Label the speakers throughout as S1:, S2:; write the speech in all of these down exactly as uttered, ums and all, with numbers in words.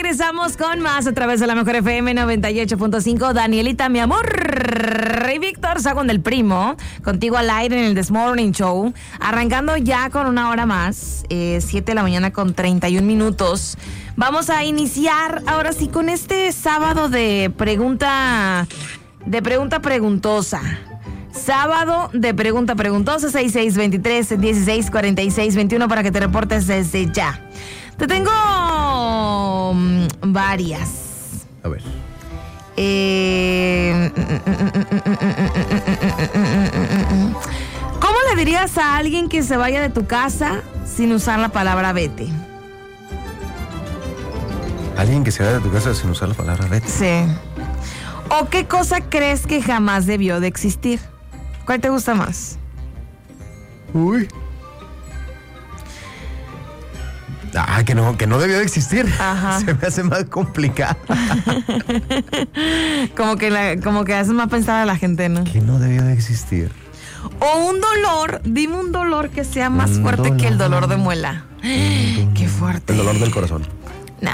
S1: regresamos con más a través de la Mejor F M noventa y ocho punto cinco. Danielita, mi amor, y Víctor Sagún del Primo, contigo al aire en el This Morning Show, arrancando ya con una hora más, eh, siete de la mañana con treinta y un minutos. Vamos a iniciar ahora sí con este sábado de pregunta, de pregunta preguntosa. Sábado de pregunta preguntosa, seis seis dos tres, dieciséis cuarenta y seis veintiuno para que te reportes desde ya. Te tengo um, varias.
S2: A ver.
S1: Eh, ¿Cómo le dirías a alguien que se vaya de tu casa sin usar la palabra vete?
S2: Alguien que se vaya de tu casa sin usar la palabra vete.
S1: Sí. ¿O qué cosa crees que jamás debió de existir? ¿Cuál te gusta más?
S2: Uy. Ah, que no, que no debió de existir.
S1: Ajá.
S2: Se me hace más complicado.
S1: como que la, como que haces más pensar a la gente, ¿no?
S2: Que no debió de existir.
S1: O un dolor, dime un dolor que sea más
S2: Un
S1: fuerte
S2: dolor.
S1: que el dolor de muela. Qué fuerte.
S2: El dolor del corazón.
S1: Nah.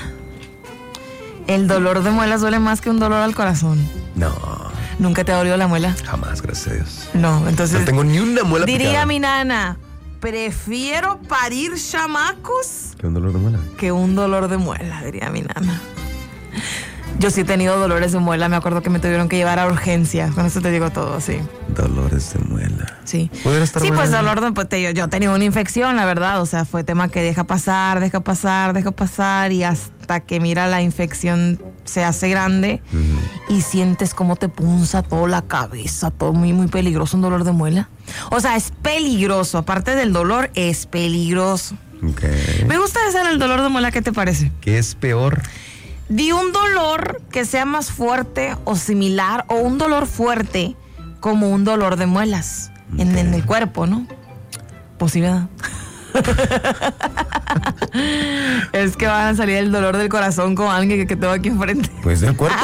S1: El dolor de muelas duele más que un dolor al corazón.
S2: No,
S1: ¿Nunca te ha dolido la muela?
S2: jamás, gracias a Dios.
S1: No, entonces...
S2: No tengo ni una muela
S1: diría
S2: picada.
S1: mi nana, prefiero parir chamacos
S2: ¿Qué un dolor de muela?
S1: que un dolor de muela, diría mi nana. Yo sí he tenido dolores de muela, me acuerdo que me tuvieron que llevar a urgencias, con eso te digo todo, sí.
S2: Dolores de muela.
S1: Sí,
S2: ¿Pudiera estar
S1: sí,
S2: buena?
S1: pues dolor de, pues, te, yo, yo he tenido una infección, la verdad, o sea, fue tema que deja pasar, deja pasar, deja pasar y hasta que mira la infección se hace grande uh-huh. y sientes cómo te punza toda la cabeza, todo muy, muy peligroso, un dolor de muela. O sea, es peligroso, aparte del dolor, es peligroso.
S2: Okay.
S1: Me gusta ese el dolor de muela, ¿qué te parece?
S2: ¿Qué es peor?
S1: Di un dolor que sea más fuerte o similar, o un dolor fuerte como un dolor de muelas okay. en, en el cuerpo, ¿no? Posibilidad. Es que van a salir el dolor del corazón con alguien que, que tengo aquí enfrente.
S2: Pues del cuerpo.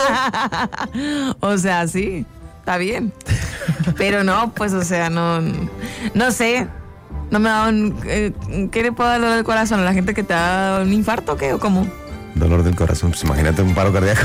S1: O sea, sí, está bien. Pero no, pues, o sea, no, no sé. No me da un... Eh, ¿Qué le puedo dar dolor del corazón? ¿A la gente que te da un infarto o qué? ¿O cómo?
S2: Dolor del corazón, pues imagínate un paro cardíaco.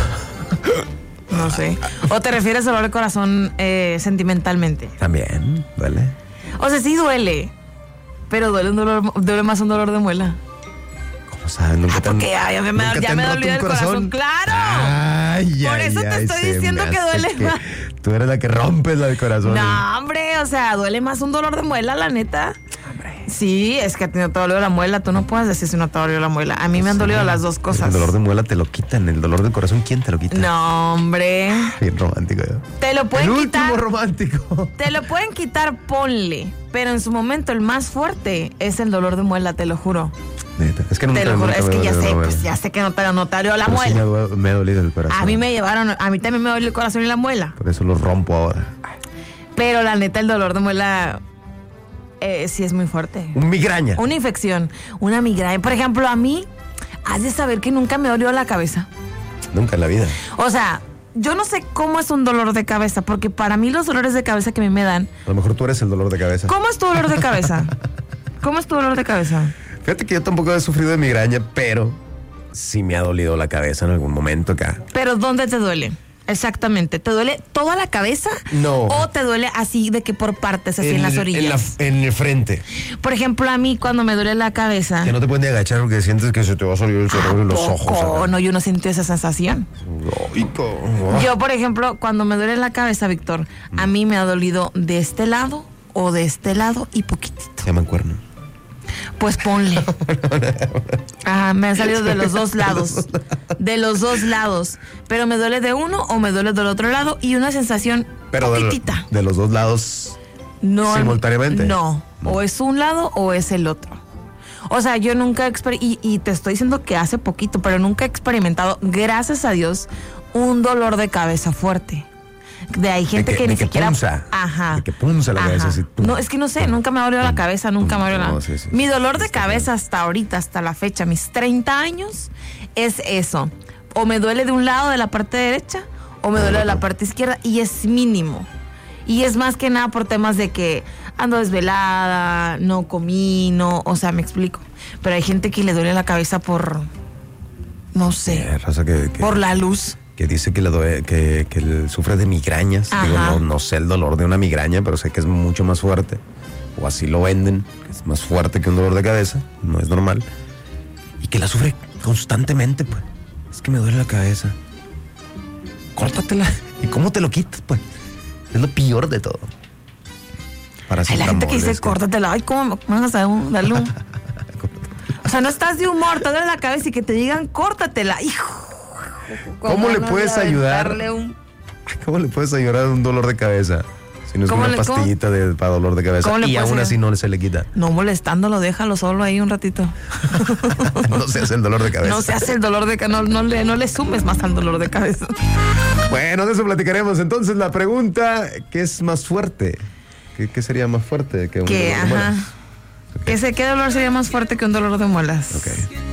S1: No sé. ¿O te refieres al dolor del corazón eh, sentimentalmente?
S2: También, duele.
S1: O sea, sí duele. Pero duele un dolor, duele más un dolor de muela.
S2: ¿Cómo sabes? Nunca
S1: Ah,
S2: te han,
S1: porque ya, ya me, ya me dolió el corazón. corazón. ¡Claro!
S2: Ay,
S1: Por
S2: ay,
S1: eso
S2: ay,
S1: te estoy
S2: se
S1: diciendo
S2: me
S1: que
S2: hace
S1: duele
S2: que
S1: más.
S2: Tú eres la que rompes la del corazón.
S1: No, hombre, o sea, duele más un dolor de muela, la neta.
S2: Hombre.
S1: Sí, es que te dolió la muela. Tú no puedes decir si no te dolió la muela. A mí me han dolido las dos cosas.
S2: El dolor de muela te lo quitan. El dolor del corazón, ¿quién te lo quita?
S1: No, hombre.
S2: Bien romántico, ¿eh?
S1: Te lo pueden
S2: el
S1: quitar.
S2: último romántico.
S1: Te lo pueden quitar, ponle. Pero en su momento el más fuerte es el dolor de muela, te lo juro.
S2: Neta. Es que nunca,
S1: Te lo juro,
S2: nunca
S1: es
S2: me
S1: que ya
S2: dolió
S1: sé,
S2: la
S1: pues
S2: muela.
S1: ya sé que no te, no te dolió la
S2: Pero
S1: muela.
S2: sí me, ha, me ha dolido el corazón.
S1: A mí me llevaron, a mí también me dolió el corazón y la muela.
S2: Por eso lo rompo ahora.
S1: Pero la neta, el dolor de muela eh, sí es muy fuerte.
S2: Un migraña.
S1: Una infección, una migraña. Por ejemplo, a mí, has de saber que nunca me dolió la cabeza.
S2: Nunca en la vida.
S1: O sea, yo no sé cómo es un dolor de cabeza, porque para mí los dolores de cabeza que a mí me dan...
S2: A lo mejor tú eres el dolor de cabeza.
S1: ¿Cómo es tu dolor de cabeza? ¿Cómo es tu dolor de cabeza?
S2: Fíjate que yo tampoco he sufrido de migraña, pero sí me ha dolido la cabeza en algún momento acá.
S1: ¿Pero dónde te duele? Exactamente. ¿Te duele toda la cabeza?
S2: No.
S1: ¿O te duele así de que por partes, así en, en las orillas?
S2: En, la, en el frente.
S1: Por ejemplo, a mí cuando me duele la cabeza...
S2: Que no te puedes ni agachar porque sientes que se te va a salir el cerebro y los ojos. ¿sabes?
S1: No, yo no siento esa sensación.
S2: Lógico.
S1: Yo, por ejemplo, cuando me duele la cabeza, Víctor, a mí me ha dolido de este lado o de este lado y poquitito.
S2: Se llaman cuerno.
S1: Pues ponle. Ajá, me han salido de los dos lados. De los dos lados. Pero me duele de uno o me duele del otro lado y una sensación
S2: Pero
S1: poquitita.
S2: De, de los dos lados
S1: no,
S2: simultáneamente.
S1: No,
S2: no,
S1: o es un lado o es el otro. O sea, yo nunca he exper- y, y te estoy diciendo que hace poquito, pero nunca he experimentado, gracias a Dios, un dolor de cabeza fuerte. De hay gente
S2: de que,
S1: que
S2: de
S1: ni
S2: que
S1: siquiera...
S2: punza.
S1: Ajá.
S2: De que punza la
S1: Ajá.
S2: cabeza así.
S1: No, es que no sé, nunca me ha dolido la cabeza, nunca me ha dolido
S2: no,
S1: la...
S2: sí, sí,
S1: Mi
S2: sí,
S1: dolor
S2: sí,
S1: de
S2: está
S1: cabeza
S2: bien.
S1: hasta ahorita, hasta la fecha, mis treinta años, es eso. O me duele de un lado de la parte derecha, o me duele de la parte izquierda, y es mínimo. Y es más que nada por temas de que ando desvelada, no comí, no... O sea, me explico. Pero hay gente que le duele la cabeza por... No sé.
S2: Eh, raza que, que,
S1: Por la luz.
S2: que dice que, le doy- que, que le sufre de migrañas.
S1: Ajá.
S2: Digo, no, no sé el dolor de una migraña, pero sé que es mucho más fuerte. O así lo venden, que es más fuerte que un dolor de cabeza. No es normal. Y que la sufre constantemente, pues. Es que me duele la cabeza. Córtatela. ¿Y cómo te lo quitas, pues? Es lo peor de todo.
S1: Hay la gente que dice,
S2: Paracetamoles,
S1: córtatela. Ay, ¿cómo me vas a dar un- darle un... O sea, no estás de humor, te duele la cabeza y que te digan, córtatela. Hijo.
S2: ¿Cómo le
S1: no
S2: puedes ayudar?
S1: aventarle un-
S2: ¿Cómo le puedes ayudar a un dolor de cabeza? Si no es
S1: ¿Cómo
S2: una
S1: le-
S2: pastillita de, para dolor de cabeza.
S1: ¿Cómo le
S2: Y
S1: puedes
S2: aún
S1: ayudar?
S2: así no se le quita.
S1: No molestándolo, déjalo solo ahí un ratito.
S2: No se hace el dolor de cabeza.
S1: No se hace el dolor de cabeza, no, no, le, no le sumes más al dolor de cabeza.
S2: Bueno, de eso platicaremos. Entonces, la pregunta, ¿qué es más fuerte? ¿Qué, qué sería más fuerte que un
S1: Que,
S2: dolor de
S1: ajá.
S2: muelas?
S1: ¿Qué, se- ¿Qué dolor sería más fuerte que un dolor de muelas?
S2: Ok.